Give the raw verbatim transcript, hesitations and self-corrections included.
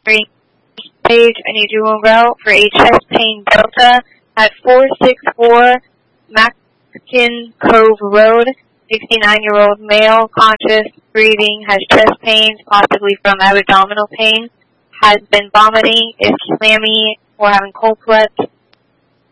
page, and you do a route for a chest pain delta at four six four Mackin Cove Road. sixty-nine-year-old male, conscious, breathing, has chest pains, possibly from abdominal pain, has been vomiting, is clammy or having cold sweats,